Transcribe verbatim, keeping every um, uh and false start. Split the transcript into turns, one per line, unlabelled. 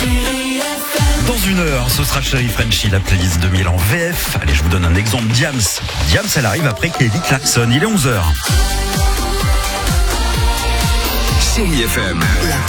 Dans une heure, ce sera Chérie Frenchy, la playlist deux mille en V F. Allez, je vous donne un exemple. Diams. Diams, elle arrive après Kelly Clarkson. Il est onze heures.
Chérie F M.